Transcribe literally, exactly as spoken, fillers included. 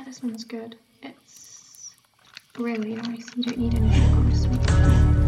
this one's good. It's really nice. You don't need any sugar or sweet.